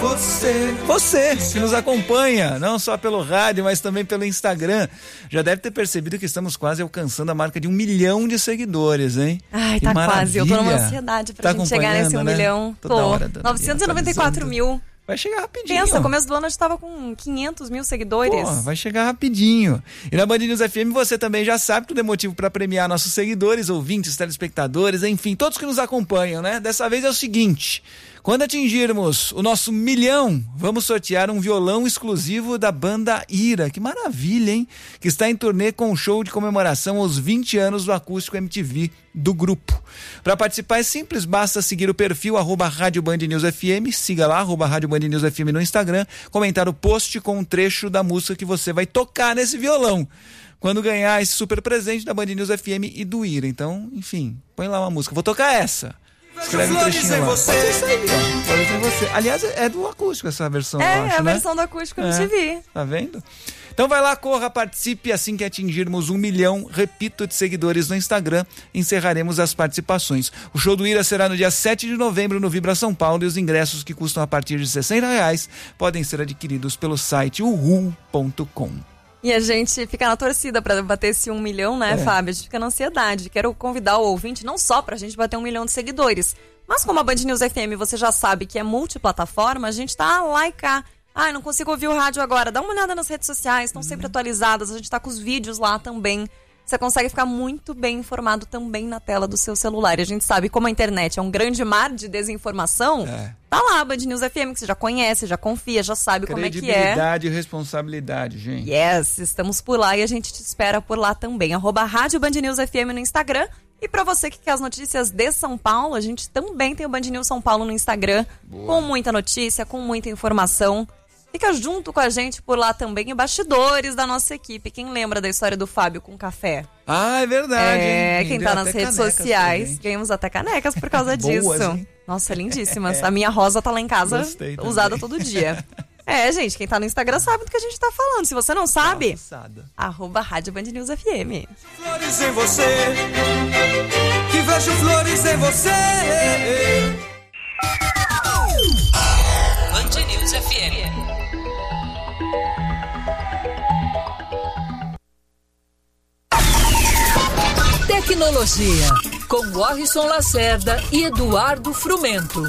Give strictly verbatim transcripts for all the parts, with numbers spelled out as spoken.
Você, você que nos acompanha, não só pelo rádio, mas também pelo Instagram, já deve ter percebido que estamos quase alcançando a marca de um milhão de seguidores, hein? Ai, que tá maravilha. Quase. Eu tô numa ansiedade pra tá gente chegar nesse um né? milhão. Toda tô. hora, novecentos e noventa e quatro mil. Vai chegar rapidinho. Pensa, começo do ano a gente tava com quinhentos mil seguidores. Pô, vai chegar rapidinho. E na Band News F M você também já sabe, tudo é motivo para premiar nossos seguidores, ouvintes, telespectadores, enfim, todos que nos acompanham, né? Dessa vez é o seguinte, quando atingirmos o nosso milhão, vamos sortear um violão exclusivo da banda Ira. Que maravilha, hein? Que está em turnê com um show de comemoração aos vinte anos do Acústico M T V do grupo. Para participar é simples, basta seguir o perfil arroba Rádio Band News F M, siga lá, arroba Rádio Band News F M no Instagram, comentar o post com um trecho da música que você vai tocar nesse violão. Quando ganhar esse super presente da Band News F M e do Ira. Então, enfim, põe lá uma música. Vou tocar essa. Escreve um trechinho lá. Você. Pode ser isso aí, ó. Pode ser você. Aliás, é do acústico essa versão, É, eu acho, é a né? versão do acústico M T V. É, tá vendo? Então vai lá, corra, participe. Assim que atingirmos um milhão, repito, de seguidores no Instagram, encerraremos as participações. O show do Ira será no dia sete de novembro no Vibra São Paulo e os ingressos, que custam a partir de sessenta reais, podem ser adquiridos pelo site uhu ponto com. E a gente fica na torcida pra bater esse um milhão, né, É. Fábio? A gente fica na ansiedade. Quero convidar o ouvinte não só pra gente bater um milhão de seguidores, mas como a Band News F M você já sabe que é multiplataforma, a gente tá lá e cá. Ai, não consigo ouvir o rádio agora. Dá uma olhada nas redes sociais, estão sempre atualizadas. A gente tá com os vídeos lá também. Você consegue ficar muito bem informado também na tela do seu celular. E a gente sabe como a internet é um grande mar de desinformação. É. Tá lá a Band News F M, que você já conhece, já confia, já sabe como é que é. Credibilidade e responsabilidade, gente. Yes, estamos por lá e a gente te espera por lá também. Arroba Rádio Band News F M no Instagram. E pra você que quer as notícias de São Paulo, a gente também tem o Band News São Paulo no Instagram. Boa. Com muita notícia, com muita informação. Fica junto com a gente por lá também e bastidores da nossa equipe. Quem lembra da história do Fábio com café? Ah, é verdade. É, hein? quem Deu tá nas até redes canecas sociais. Ganhamos até canecas por causa disso. Boas, hein? Nossa, lindíssimas. A minha rosa tá lá em casa, Gostei também. usada todo dia. É, gente, quem tá no Instagram sabe do que a gente tá falando. Se você não sabe, Passada. arroba Rádio Band News F M. Flores em você, que vejo flores em você. Band News F M. Tecnologia, com Warrison Lacerda e Eduardo Frumento.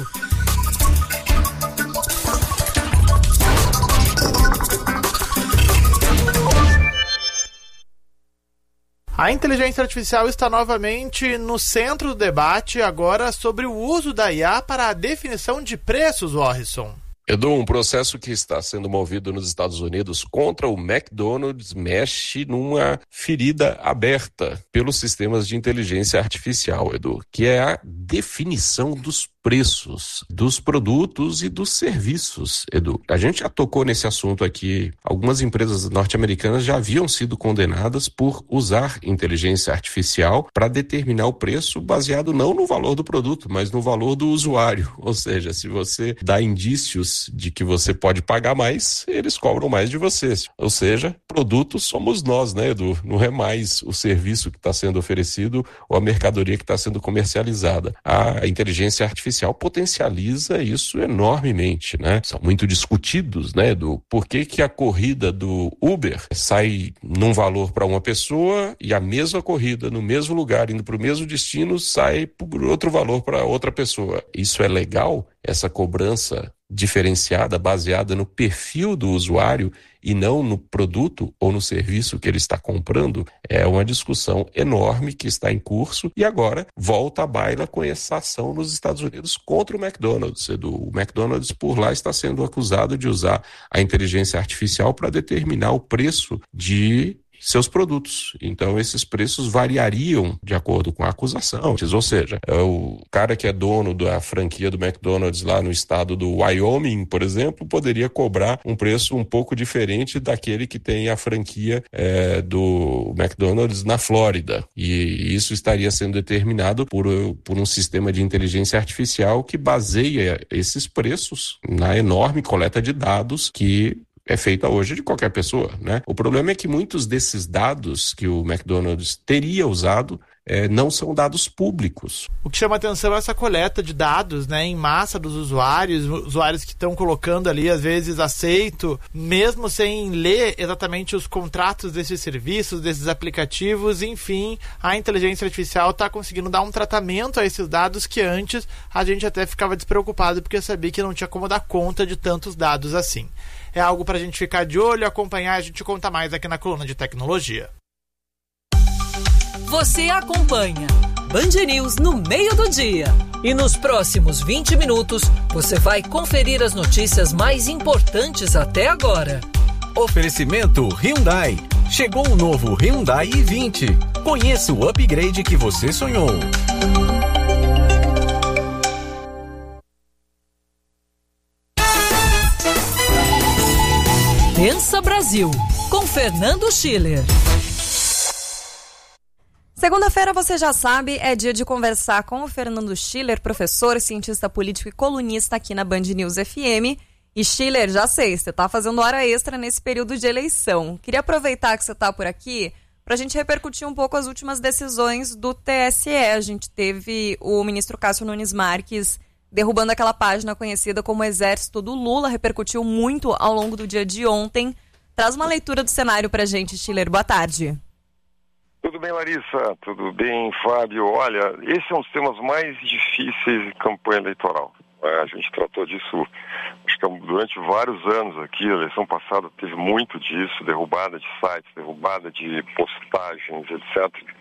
A inteligência artificial está novamente no centro do debate, agora sobre o uso da I A para a definição de preços, Warrison. Edu, um processo que está sendo movido nos Estados Unidos contra o McDonald's mexe numa ferida aberta pelos sistemas de inteligência artificial, Edu, que é a definição dos preços dos produtos e dos serviços, Edu. A gente já tocou nesse assunto aqui. Algumas empresas norte-americanas já haviam sido condenadas por usar inteligência artificial para determinar o preço baseado não no valor do produto, mas no valor do usuário. Ou seja, se você dá indícios de que você pode pagar mais, eles cobram mais de você. Ou seja, produtos somos nós, né, Edu? Não é mais o serviço que está sendo oferecido ou a mercadoria que está sendo comercializada. A inteligência artificial potencializa isso enormemente, né? São muito discutidos, né, do porquê que a corrida do Uber sai num valor para uma pessoa e a mesma corrida no mesmo lugar, indo para o mesmo destino, sai por outro valor para outra pessoa. Isso é legal? Essa cobrança diferenciada, baseada no perfil do usuário e não no produto ou no serviço que ele está comprando, é uma discussão enorme que está em curso e agora volta à baila com essa ação nos Estados Unidos contra o McDonald's. O McDonald's por lá está sendo acusado de usar a inteligência artificial para determinar o preço de seus produtos. Então, esses preços variariam de acordo com a acusação. Ou seja, o cara que é dono da franquia do McDonald's lá no estado do Wyoming, por exemplo, poderia cobrar um preço um pouco diferente daquele que tem a franquia é, do McDonald's na Flórida. E isso estaria sendo determinado por, por um sistema de inteligência artificial que baseia esses preços na enorme coleta de dados que é feita hoje de qualquer pessoa, né? O problema é que muitos desses dados que o McDonald's teria usado é, não são dados públicos. O que chama atenção é essa coleta de dados, né, em massa dos usuários, usuários que estão colocando ali, às vezes, aceito, mesmo sem ler exatamente os contratos desses serviços, desses aplicativos, enfim, a inteligência artificial está conseguindo dar um tratamento a esses dados que antes a gente até ficava despreocupado porque sabia que não tinha como dar conta de tantos dados assim. É algo para a gente ficar de olho, acompanhar, a gente conta mais aqui na coluna de tecnologia. Você acompanha Band News no meio do dia. E nos próximos vinte minutos, você vai conferir as notícias mais importantes até agora. Oferecimento Hyundai. Chegou o novo Hyundai i vinte. Conheça o upgrade que você sonhou. Pensa Brasil, com Fernando Schiller. Segunda-feira, você já sabe, é dia de conversar com o Fernando Schiller, professor, cientista político e colunista aqui na Band News F M. E Schiller, já sei, você está fazendo hora extra nesse período de eleição. Queria aproveitar que você está por aqui para a gente repercutir um pouco as últimas decisões do T S E. A gente teve o ministro Cássio Nunes Marques derrubando aquela página conhecida como Exército do Lula, repercutiu muito ao longo do dia de ontem. Traz uma leitura do cenário para a gente, Schiller. Boa tarde. Tudo bem, Larissa? Tudo bem, Fábio? Olha, esse é um dos temas mais difíceis de campanha eleitoral. A gente tratou disso, acho que durante vários anos aqui. A eleição passada teve muito disso, derrubada de sites, derrubada de postagens, etcétera.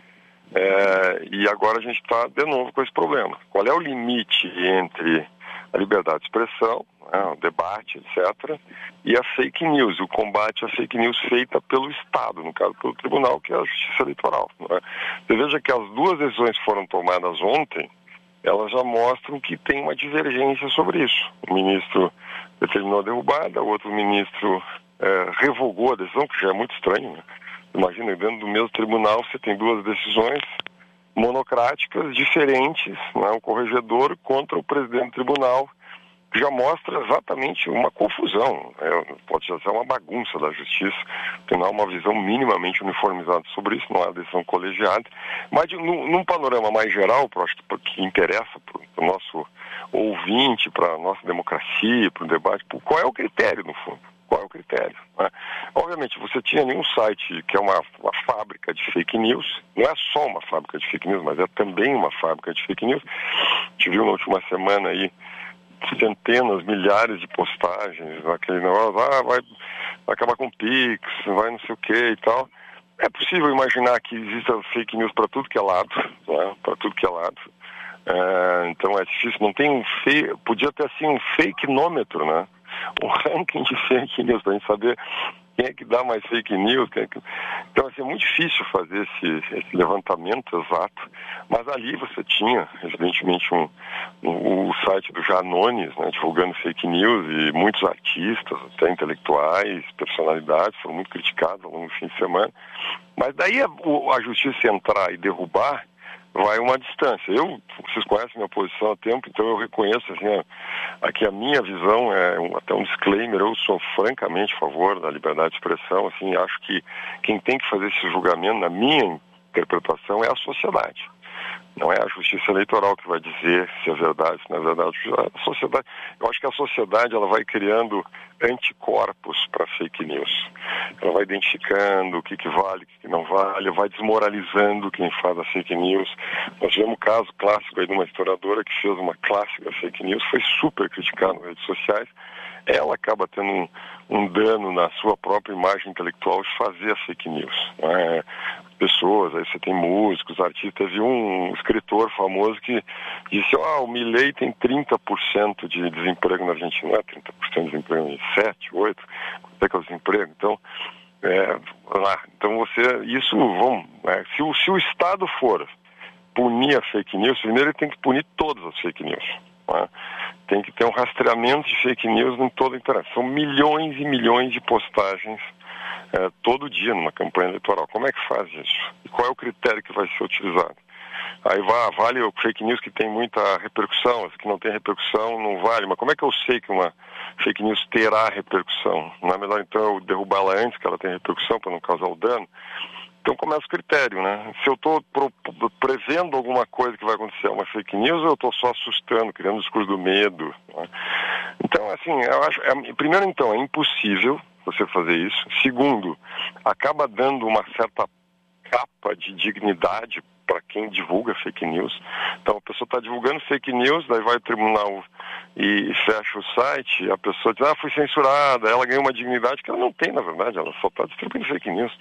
É, e agora a gente está de novo com esse problema. Qual é o limite entre a liberdade de expressão, né, o debate, etcétera, e a fake news, o combate à fake news feita pelo Estado, no caso pelo Tribunal, que é a Justiça Eleitoral. Né? Você veja que as duas decisões que foram tomadas ontem, elas já mostram que tem uma divergência sobre isso. O ministro determinou a derrubada, o outro ministro é, revogou a decisão, que já é muito estranho, né? Imagina, dentro do mesmo tribunal você tem duas decisões monocráticas diferentes, né? O corregedor contra o presidente do tribunal, que já mostra exatamente uma confusão, né? Pode ser uma bagunça da justiça, tem não há uma visão minimamente uniformizada sobre isso, não há decisão colegiada, mas de, num, num panorama mais geral, eu acho que, que interessa para o nosso ouvinte, para a nossa democracia, para o debate, qual é o critério, no fundo? Qual é o critério? Né? Obviamente, você tinha nenhum site que é uma, uma fábrica de fake news, não é só uma fábrica de fake news, mas é também uma fábrica de fake news. A gente viu na última semana aí centenas, milhares de postagens, aquele negócio, ah, vai, vai acabar com o Pix, vai não sei o que e tal. É possível imaginar que exista fake news para tudo que é lado, né? Para tudo que é lado. É, então é difícil, não tem um fake, podia ter assim um fakenômetro, né? Um ranking de fake news para a gente saber quem é que dá mais fake news. Quem é que... Então, assim, é muito difícil fazer esse, esse levantamento exato, mas ali você tinha, evidentemente, um, um, o site do Janones, né, divulgando fake news, e muitos artistas, até intelectuais, personalidades foram muito criticados ao longo do fim de semana, mas daí a, a justiça entrar e derrubar vai uma distância. Eu, vocês conhecem minha posição há tempo, então eu reconheço, assim, aqui a minha visão é um, até um disclaimer, eu sou francamente a favor da liberdade de expressão, assim, acho que quem tem que fazer esse julgamento, na minha interpretação, é a sociedade. Não é a justiça eleitoral que vai dizer se é verdade, se não é verdade. A sociedade, eu acho que a sociedade ela vai criando anticorpos para fake news. Ela vai identificando o que, que vale, o que, que não vale, vai desmoralizando quem faz a fake news. Nós tivemos um caso clássico aí de uma historiadora que fez uma clássica fake news, foi super criticada nas redes sociais. Ela acaba tendo um, um dano na sua própria imagem intelectual de fazer a fake news. É, pessoas, aí você tem músicos, artistas. Teve um escritor famoso que disse, ah, o Milei tem trinta por cento de desemprego na Argentina. Não é trinta por cento de desemprego, sete, oito, quanto é que é o desemprego? Então, é, lá, então você, isso, vamos, é, se, o, se o Estado for punir a fake news, primeiro ele tem que punir todas as fake news. Né? Tem que ter um rastreamento de fake news em toda a internet. São milhões e milhões de postagens é, todo dia numa campanha eleitoral. Como é que faz isso? E qual é o critério que vai ser utilizado? Aí vai, vale o fake news que tem muita repercussão, as que não tem repercussão não vale. Mas como é que eu sei que uma fake news terá repercussão? Não é melhor então eu derrubá-la antes que ela tenha repercussão para não causar o dano? Então começa o critério, né? Se eu estou prevendo alguma coisa que vai acontecer, uma fake news, ou eu estou só assustando, criando o discurso do medo, né? Então, assim, eu acho... É, primeiro, então, é impossível você fazer isso. Segundo, acaba dando uma certa capa de dignidade para quem divulga fake news. Então, a pessoa está divulgando fake news, daí vai ao tribunal e fecha o site, a pessoa diz, ah, fui censurada, ela ganhou uma dignidade que ela não tem, na verdade, ela só está distribuindo fake news.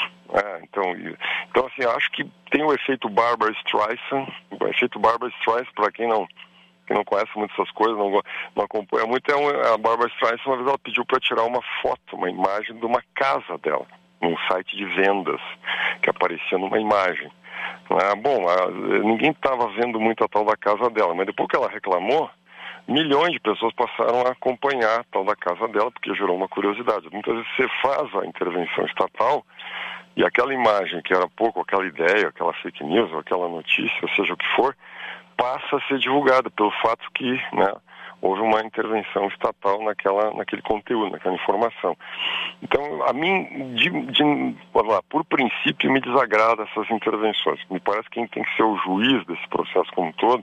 É, então, então, assim, acho que tem o efeito Barbra Streisand, o efeito Barbra Streisand, para quem não, quem não conhece muito essas coisas, não, não acompanha muito, é um, a Barbra Streisand, uma vez ela pediu para tirar uma foto, uma imagem de uma casa dela, num site de vendas, que aparecia numa imagem. Ah, bom, ah, ninguém estava vendo muito a tal da casa dela, mas depois que ela reclamou, milhões de pessoas passaram a acompanhar a tal da casa dela, porque gerou uma curiosidade. Muitas vezes você faz a intervenção estatal e aquela imagem que era pouco, aquela ideia, aquela fake news, ou aquela notícia, seja o que for, passa a ser divulgada pelo fato que, né, houve uma intervenção estatal naquela, naquele conteúdo, naquela informação. Então, a mim, de, de, lá, por princípio, me desagrada essas intervenções. Me parece que quem tem que ser o juiz desse processo como um todo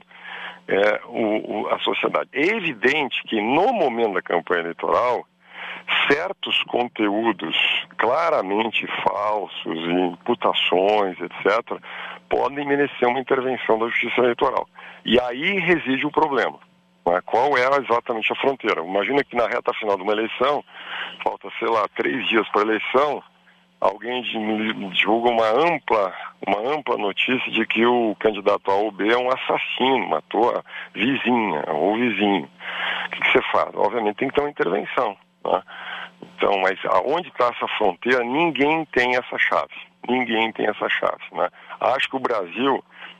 é o, o, a sociedade. É evidente que, no momento da campanha eleitoral, certos conteúdos claramente falsos, imputações, etcétera, podem merecer uma intervenção da Justiça Eleitoral. E aí reside o problema. Qual é exatamente a fronteira? Imagina que na reta final de uma eleição, falta, sei lá, três dias para a eleição, alguém divulga uma ampla, uma ampla notícia de que o candidato A ou B é um assassino, matou a vizinha ou vizinho. O que, que você faz? Obviamente tem que ter uma intervenção, né? Então, mas aonde está essa fronteira, ninguém tem essa chave. Ninguém tem essa chave, né? Acho que o Brasil,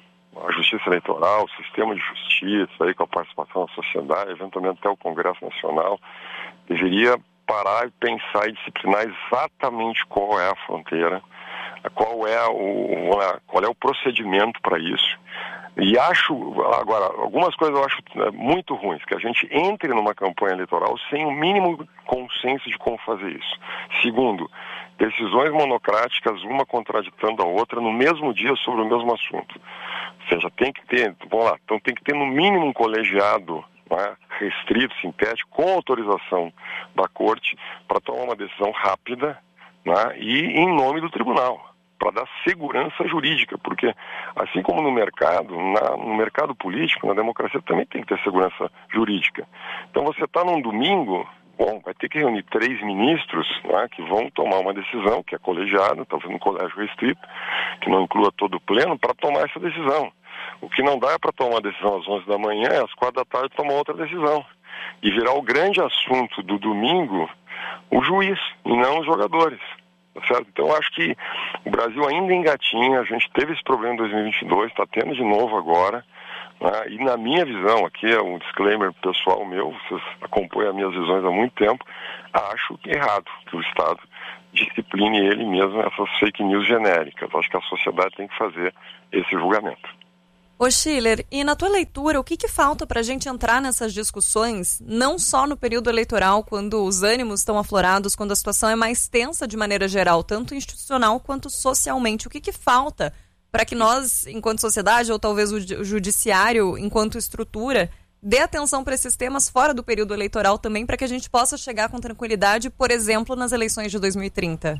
a Justiça Eleitoral, o sistema de justiça, aí, com a participação da sociedade, eventualmente até o Congresso Nacional, deveria parar e pensar e disciplinar exatamente qual é a fronteira, qual é o, qual é o procedimento para isso. E acho, agora, algumas coisas eu acho muito ruins, que a gente entre numa campanha eleitoral sem o mínimo consenso de como fazer isso. Segundo, decisões monocráticas, uma contraditando a outra, no mesmo dia sobre o mesmo assunto. Ou seja, tem que ter, vamos lá, então tem que ter no mínimo um colegiado, né, restrito, sintético, com autorização da corte, para tomar uma decisão rápida, né, e em nome do tribunal, para dar segurança jurídica, porque assim como no mercado, na, no mercado político, na democracia também tem que ter segurança jurídica. Então você está num domingo, bom, vai ter que reunir três ministros, né, que vão tomar uma decisão, que é colegiada, talvez um colégio restrito, que não inclua todo o pleno, para tomar essa decisão. O que não dá é para tomar uma decisão às onze da manhã, às quatro da tarde tomar outra decisão. E virar o grande assunto do domingo o juiz, e não os jogadores. Certo? Então, eu acho que o Brasil ainda engatinha, a gente teve esse problema em dois mil e vinte e dois, está tendo de novo agora, né? E na minha visão, aqui é um disclaimer pessoal meu, vocês acompanham as minhas visões há muito tempo, acho que é errado que o Estado discipline ele mesmo essas fake news genéricas. Acho que a sociedade tem que fazer esse julgamento. Ô Schiller, e na tua leitura, o que que falta para a gente entrar nessas discussões, não só no período eleitoral, quando os ânimos estão aflorados, quando a situação é mais tensa de maneira geral, tanto institucional quanto socialmente? O que que falta para que nós, enquanto sociedade, ou talvez o judiciário, enquanto estrutura, dê atenção para esses temas fora do período eleitoral também, para que a gente possa chegar com tranquilidade, por exemplo, nas eleições de dois mil e trinta?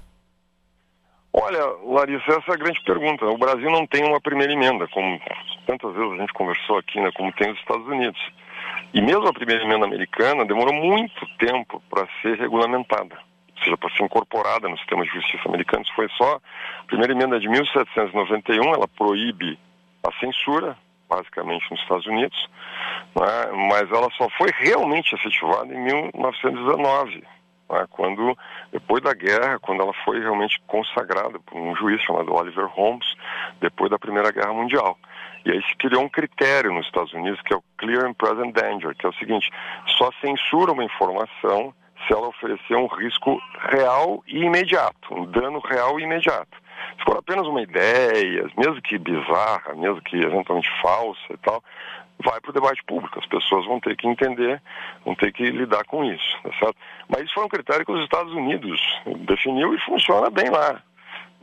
Olha, Larissa, essa é a grande pergunta. O Brasil não tem uma primeira emenda, como tantas vezes a gente conversou aqui, né, como tem os Estados Unidos. E mesmo a primeira emenda americana demorou muito tempo para ser regulamentada, ou seja, para ser incorporada no sistema de justiça americano. Isso foi só a primeira emenda de mil setecentos e noventa e um, ela proíbe a censura, basicamente nos Estados Unidos, né, mas ela só foi realmente efetivada em mil novecentos e dezenove. Quando, depois da guerra, quando ela foi realmente consagrada por um juiz chamado Oliver Holmes, depois da Primeira Guerra Mundial. E aí se criou um critério nos Estados Unidos, que é o Clear and Present Danger, que é o seguinte: só censura uma informação se ela oferecer um risco real e imediato, um dano real e imediato. Se for apenas uma ideia, mesmo que bizarra, mesmo que eventualmente falsa e tal, vai para o debate público. As pessoas vão ter que entender, vão ter que lidar com isso, tá certo? Mas isso foi um critério que os Estados Unidos definiu e funciona bem lá.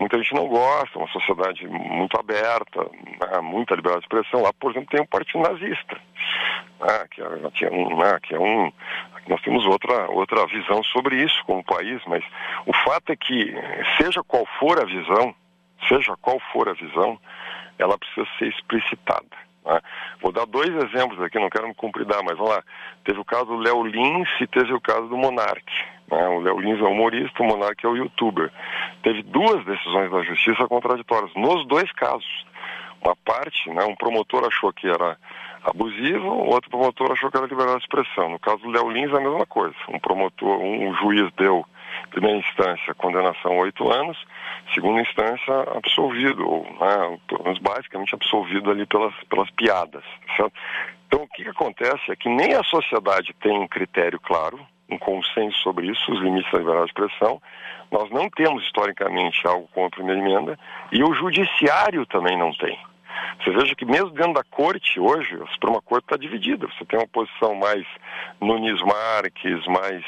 muita gente não gosta, uma sociedade muito aberta, né, muita liberdade de expressão. Lá, por exemplo, tem um partido nazista, né, que, é, que, é um, né, que é um... Nós temos outra, outra visão sobre isso como país, mas o fato é que, seja qual for a visão, seja qual for a visão, ela precisa ser explicitada. Né? Vou dar dois exemplos aqui, não quero me compridar, mas vamos lá. Teve o caso do Léo Lins e teve o caso do Monark. Né? O Léo Lins é humorista, o Monark é o youtuber. Teve duas decisões da justiça contraditórias, nos dois casos. Uma parte, né, um promotor achou que era abusivo, o outro promotor achou que era liberdade de expressão. No caso do Léo Lins é a mesma coisa. Um promotor, um juiz deu, primeira instância, condenação a oito anos, segunda instância, absolvido, ou, né, pelo menos basicamente absolvido ali pelas, pelas piadas. Certo? Então, o que, que acontece é que nem a sociedade tem um critério claro, um consenso sobre isso, os limites da liberdade de expressão. Nós não temos, historicamente, algo como a primeira emenda, e o judiciário também não tem. Você veja que mesmo dentro da corte, hoje, a Suprema Corte está dividida. Você tem uma posição mais Nunes Marques, mais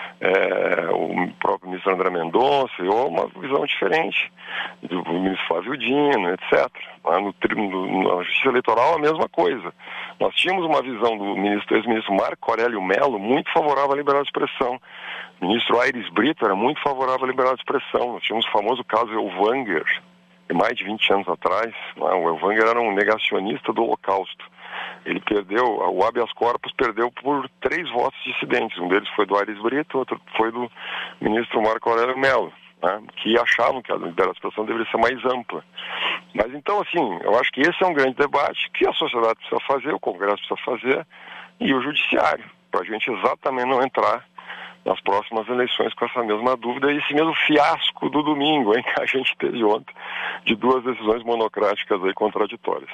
é, o próprio ministro André Mendonça, ou uma visão diferente do ministro Flávio Dino, etcétera. No, no, na Justiça Eleitoral, a mesma coisa. Nós tínhamos uma visão do ministro, ex-ministro Marco Aurélio Mello muito favorável à liberdade de expressão. O ministro Aires Brito era muito favorável à liberdade de expressão. Nós tínhamos o famoso caso Elvanger, de mais de vinte anos atrás. Né? O Elvanger era um negacionista do Holocausto. Ele perdeu, o habeas corpus perdeu por três votos dissidentes. Um deles foi do Aires Brito, outro foi do ministro Marco Aurélio Mello, né? Que achavam que a liberdade de expressão deveria ser mais ampla. Mas então, assim, eu acho que esse é um grande debate que a sociedade precisa fazer, o Congresso precisa fazer, e o Judiciário, para a gente exatamente não entrar nas próximas eleições com essa mesma dúvida e esse mesmo fiasco do domingo, hein, que a gente teve ontem, de duas decisões monocráticas aí contraditórias.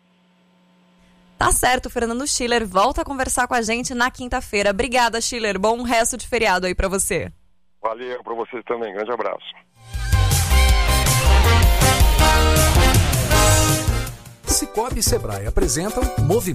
Tá certo, Fernando Schiller volta a conversar com a gente na quinta-feira. Obrigada, Schiller. Bom resto de feriado aí para você. Valeu, para vocês também. Grande abraço. Cicobi e Sebrae apresentam Movimento